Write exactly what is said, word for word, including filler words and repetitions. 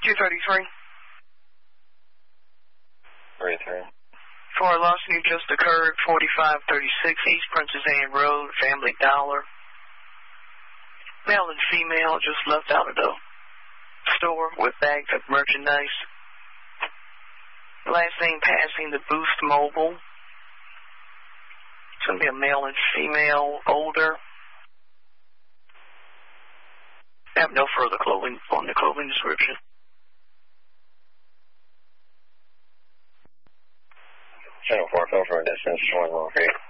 two thirty-three. thirty-three. For a larceny just occurred, forty-five thirty-six East Princess Anne Road, Family Dollar. Male and female just left out of the store with bags of merchandise. Last name passing the Boost Mobile. It's going to be a male and female, older. I have no further clothing on the clothing description. Channel four, fill for a distance, one one three.